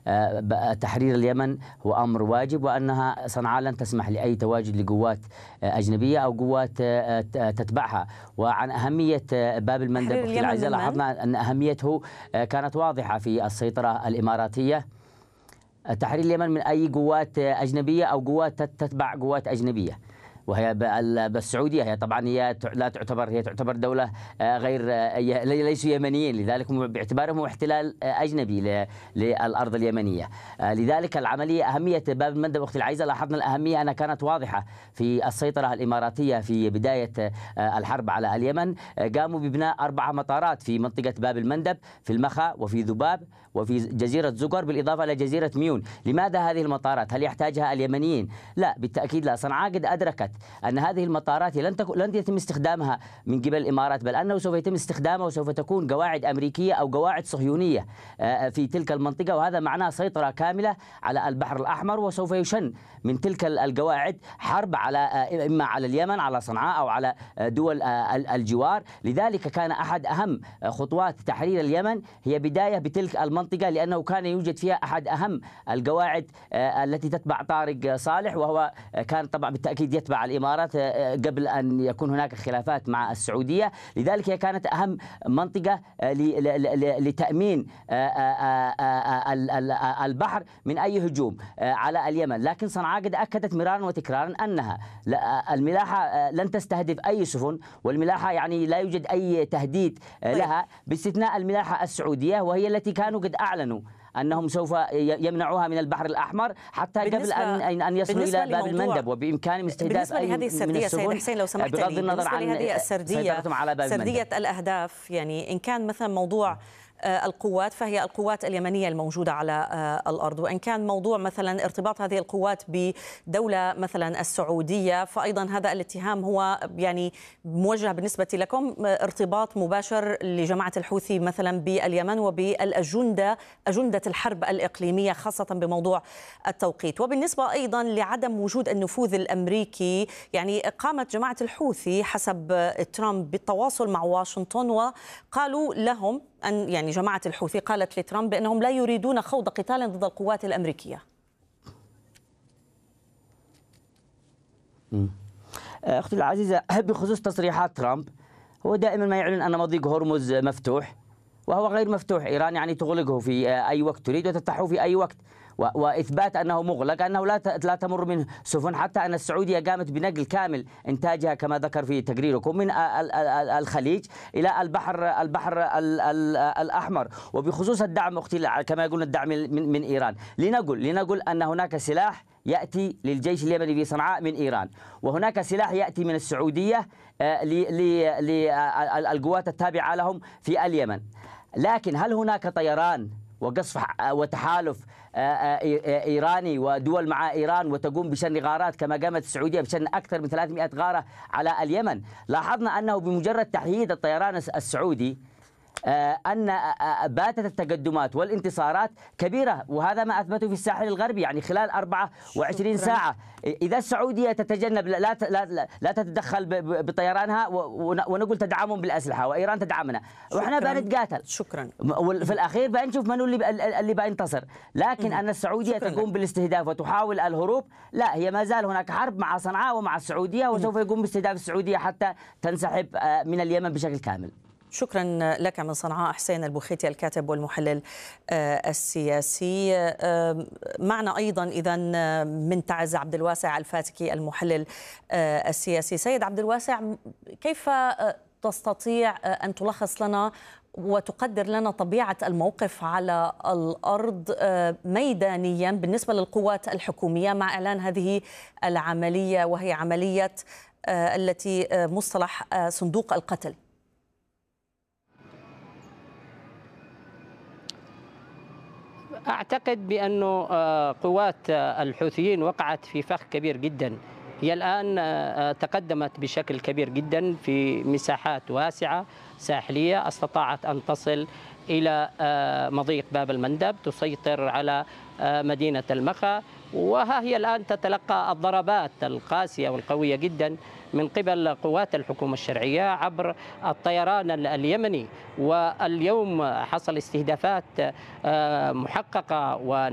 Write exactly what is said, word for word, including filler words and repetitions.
تحرير اليمن هو أمر واجب، وأنها صنعاء لن تسمح لأي تواجد لقوات أجنبية أو قوات تتبعها. وعن أهمية باب المندب أختي العزيزة، لاحظنا أن أهميته كانت واضحة في السيطرة الإماراتية. تحرير اليمن من أي قوات أجنبية أو قوات تتبع قوات أجنبية، وهي بالسعودية هي طبعا هي لا تعتبر هي تعتبر دولة غير ليسوا يمنيين، لذلك باعتبارهم احتلال أجنبي للأرض اليمنية. لذلك العملية أهمية باب المندب أختي العزيزة، لاحظنا الأهمية أنها كانت واضحة في السيطرة الإماراتية في بداية الحرب على اليمن. قاموا ببناء أربع مطارات في منطقة باب المندب، في المخا وفي ذباب وفي جزيرة زقر، بالإضافة إلى جزيرة ميون. لماذا هذه المطارات؟ هل يحتاجها اليمنيين؟ لا، بالتأكيد لا. صنعاء قد أدركت أن هذه المطارات لن تكون لن يتم استخدامها من قبل الإمارات، بل أنه سوف يتم استخدامها وسوف تكون قواعد أمريكية أو قواعد صهيونية في تلك المنطقة، وهذا معناه سيطرة كاملة على البحر الأحمر، وسوف يشن من تلك القواعد حرب على إما على اليمن، على صنعاء، أو على دول الجوار. لذلك كان أحد أهم خطوات تحرير اليمن هي بداية بتلك المنطقة، لأنه كان يوجد فيها أحد أهم القواعد التي تتبع طارق صالح، وهو كان طبعا بالتأكيد يتبع الإمارات قبل أن يكون هناك خلافات مع السعودية. لذلك هي كانت أهم منطقة لتأمين البحر من أي هجوم على اليمن. لكن صنعاء قد أكدت مرارا وتكرارا أنها الملاحة لن تستهدف أي سفن، والملاحة يعني لا يوجد أي تهديد لها باستثناء الملاحة السعودية، وهي التي كانوا قد أعلنوا أنهم سوف يمنعوها من البحر الأحمر حتى قبل أن أن يصلوا إلى باب المندب، وبإمكانهم استهداف أي من السفن. سيد حسين لو سمحت لي، بغض النظر عن هذه السردية سردية الأهداف، يعني إن كان مثلا موضوع القوات فهي القوات اليمنية الموجودة على الأرض، وإن كان موضوع مثلا ارتباط هذه القوات بدولة مثلا السعودية، فأيضا هذا الاتهام هو يعني موجه بالنسبة لكم ارتباط مباشر لجماعة الحوثي مثلا باليمن وبالأجندة أجندة الحرب الإقليمية، خاصة بموضوع التوقيت. وبالنسبة أيضا لعدم وجود النفوذ الأمريكي، يعني قامت جماعة الحوثي حسب ترامب بالتواصل مع واشنطن، وقالوا لهم أن يعني جماعة الحوثي قالت لترامب بأنهم لا يريدون خوض قتال ضد القوات الأمريكية. أختي العزيزة، بخصوص تصريحات ترامب، هو دائما ما يعلن أن مضيق هرمز مفتوح، وهو غير مفتوح. إيران يعني تغلقه في أي وقت تريد وتفتحه في أي وقت، وإثبات أنه مغلق أنه لا لا تمر منه سفن، حتى أن السعودية قامت بنقل كامل إنتاجها كما ذكر في تقريركم من الخليج إلى البحر البحر الأحمر. وبخصوص الدعم أختي كما يقولون الدعم من من إيران، لنقل لنقل أن هناك سلاح يأتي للجيش اليمني في صنعاء من إيران، وهناك سلاح يأتي من السعودية للقوات التابعة لهم في اليمن. لكن هل هناك طيران وقصف وتحالف إيراني ودول مع إيران وتقوم بشن غارات كما قامت السعودية بشن أكثر من ثلاثمئة غارة على اليمن؟ لاحظنا أنه بمجرد تحييد الطيران السعودي أن باتت التقدمات والانتصارات كبيرة، وهذا ما أثبته في الساحل الغربي، يعني خلال أربعة وعشرين ساعة. إذا السعودية تتجنب لا لا لا تتدخل بطيرانها ونقول تدعمهم بالأسلحة وإيران تدعمنا، وإحنا بنتقاتل. شكرا. وفي الأخير بنشوف من اللي اللي بينتصر. لكن أن السعودية تقوم بالاستهداف وتحاول الهروب، لا، هي ما زال هناك حرب مع صنعاء ومع السعودية، وسوف يقوم باستهداف السعودية حتى تنسحب من اليمن بشكل كامل. شكرا لك من صنعاء حسين البوخيتي، الكاتب والمحلل السياسي. معنا أيضا إذا من تعز عبد الواسع الفاتكي، المحلل السياسي. سيد عبد الواسع، كيف تستطيع أن تلخص لنا وتقدر لنا طبيعة الموقف على الأرض ميدانيا بالنسبة للقوات الحكومية مع إعلان هذه العملية، وهي عملية التي مصطلح صندوق القتل؟ أعتقد بأن قوات الحوثيين وقعت في فخ كبير جدا. هي الآن تقدمت بشكل كبير جدا في مساحات واسعة ساحلية، استطاعت أن تصل إلى مضيق باب المندب، تسيطر على مدينة المخا، وها هي الآن تتلقى الضربات القاسية والقوية جدا من قبل قوات الحكومة الشرعية عبر الطيران اليمني. واليوم حصل استهدافات محققة و